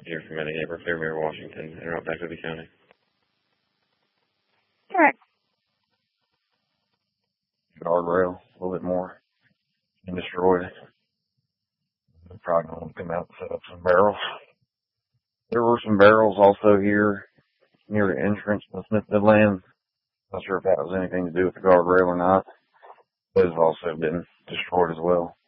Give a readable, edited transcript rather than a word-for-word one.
here from Eddie Haber, Fairmere, Washington, and out back to the county. Correct. Guardrail a little bit more and destroyed. They're probably going to come out and set up some barrels. There were some barrels also here near the entrance to Smith Midland. Not sure if that was anything to do with the guardrail or not. Those have also been destroyed as well.